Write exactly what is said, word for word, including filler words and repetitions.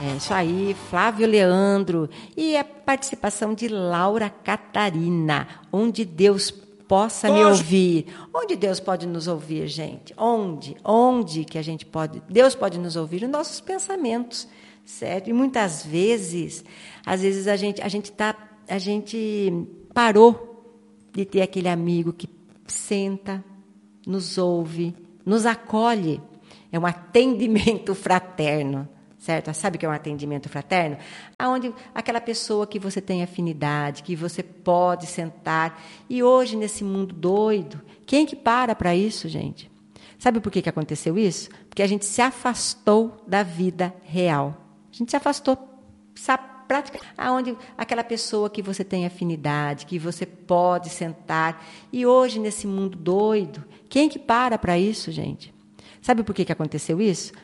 É isso aí, Flávio Leandro. E a participação de Laura Catarina. Onde Deus possa me ouvir. Onde Deus pode nos ouvir, gente? Onde? Onde que a gente pode... Deus pode nos ouvir? Nos nossos pensamentos, certo? E muitas vezes, às vezes a gente, a gente, tá, a gente parou de ter aquele amigo que senta, nos ouve, nos acolhe. É um atendimento fraterno. Certo? Sabe o que é um atendimento fraterno? Aonde aquela pessoa que você tem afinidade, que você pode sentar. E hoje, nesse mundo doido, quem que para para isso, gente? Sabe por que que aconteceu isso? Porque a gente se afastou da vida real. A gente se afastou, sabe, praticamente. Aonde aquela pessoa que você tem afinidade, que você pode sentar. E hoje, nesse mundo doido, quem que para para isso, gente? Sabe por que que aconteceu isso?